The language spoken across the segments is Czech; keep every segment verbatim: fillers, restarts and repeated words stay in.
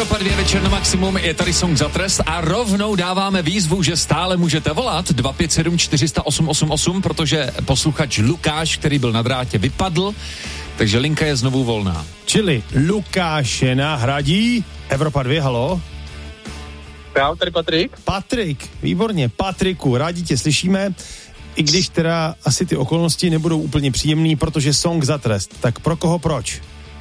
Evropa dva, večer na maximum, je tady song za trest a rovnou dáváme výzvu, že stále můžete volat dva pět sedm čtyři nula osm osm osm, protože posluchač Lukáš, který byl na drátě, vypadl, takže linka je znovu volná. Čili Lukáše nahradí Evropa dva, halo? Já, tady Patrik. Patrik, výborně, Patriku, rádi tě slyšíme, i když teda asi ty okolnosti nebudou úplně příjemný, protože song za trest. Tak pro koho proč?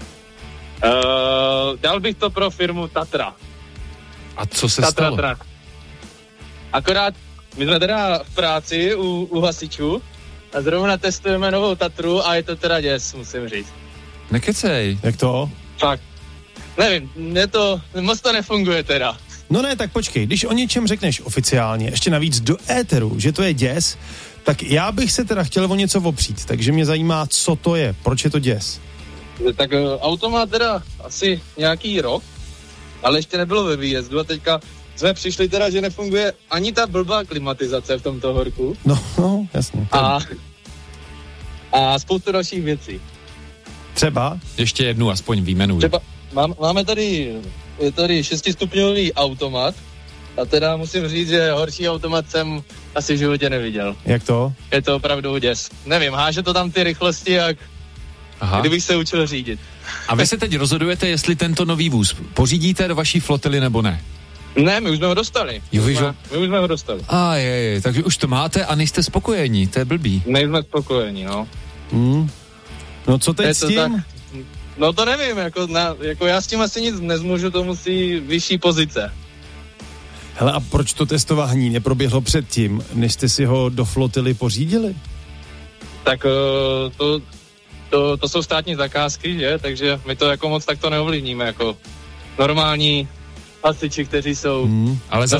Uh, dal bych to pro firmu Tatra. A co se Tatra stalo? Trak. Akorát my jsme teda v práci u, u hasičů a zrovna testujeme novou Tatru a je to teda děs, musím říct. Nekecej. Jak to? Fakt. Nevím, mě to, moc to nefunguje teda. No ne, tak počkej, když o něčem řekneš oficiálně, ještě navíc do éteru, že to je děs, tak já bych se teda chtěl o něco opřít, takže mě zajímá, co to je, proč je to děs. Tak uh, auto má teda asi nějaký rok, ale ještě nebylo ve výjezdu a teďka jsme přišli teda, že nefunguje ani ta blbá klimatizace v tomto horku. No, no, jasně. A, a spoustu dalších věcí. Třeba? Ještě jednu aspoň výjmenuji. Třeba mám, máme tady, je tady šestistupňový automat a teda musím říct, že horší automat jsem asi v životě neviděl. Jak to? Je to opravdu děs. Nevím, háže to tam ty rychlosti, jak Aha. kdybych se učil řídit. A vy se teď rozhodujete, jestli tento nový vůz pořídíte do vaší flotily nebo ne? Ne, my už jsme ho dostali. Jo, my, víš, jsme, my už jsme ho dostali. A je, je, takže už to máte a nejste spokojení, to je blbý. Nejsme spokojení, no. Hmm. No co teď Je s to tím? tak, no to nevím, jako, na, jako já s tím asi nic nezmůžu, to musí vyšší pozice. Hele, a proč to testování neproběhlo předtím, než jste si ho do flotily pořídili? Tak uh, to, to, to jsou státní zakázky, že? Takže my to jako moc takto neovlivníme, jako normální hasiči, kteří jsou... Hmm. Ale zase